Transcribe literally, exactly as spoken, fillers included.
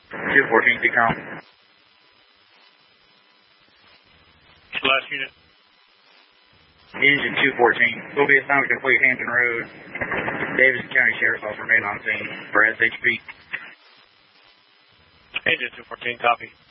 two fourteen, T-Com. Last unit. Engine two fourteen. Will be assigned to complete Hampton Road. Davidson County Sheriff's Office remain on scene for S H P. Engine two fourteen, copy.